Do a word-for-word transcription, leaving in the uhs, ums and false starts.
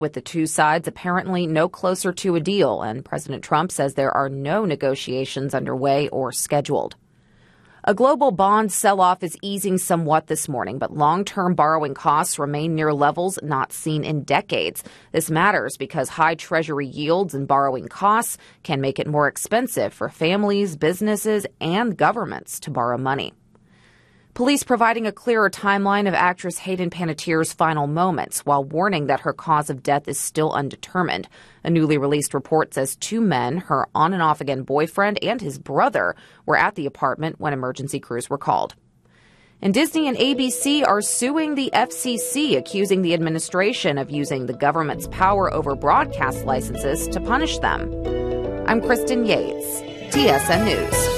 with the two sides apparently no closer to a deal, and President Trump says there are no negotiations underway or scheduled. A global bond sell-off is easing somewhat this morning, but long-term borrowing costs remain near levels not seen in decades. This matters because high Treasury yields and borrowing costs can make it more expensive for families, businesses, and governments to borrow money. Police providing a clearer timeline of actress Hayden Panettiere's final moments, while warning that her cause of death is still undetermined. A newly released report says two men, her on and off again boyfriend and his brother, were at the apartment when emergency crews were called. And Disney and A B C are suing the F C C, accusing the administration of using the government's power over broadcast licenses to punish them. I'm Kristen Yates, T S N News.